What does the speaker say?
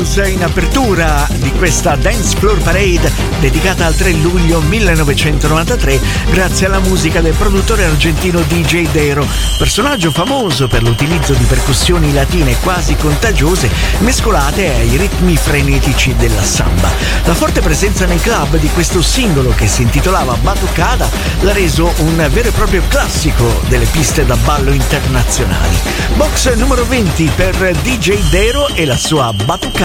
House in apertura di questa Dance Floor Parade dedicata al 3 luglio 1993 grazie alla musica del produttore argentino DJ Dero, personaggio famoso per l'utilizzo di percussioni latine quasi contagiose mescolate ai ritmi frenetici della samba. La forte presenza nei club di questo singolo, che si intitolava Batucada, l'ha reso un vero e proprio classico delle piste da ballo internazionali. Box numero 20 per DJ Dero e la sua Batucada.